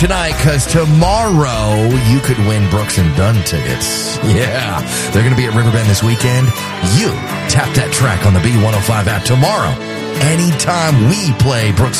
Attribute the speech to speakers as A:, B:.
A: tonight, because tomorrow you could win Brooks and Dunn tickets. Yeah, they're going to be at Riverbend this weekend. You tap that track on the B105 app tomorrow. Anytime we play Brooks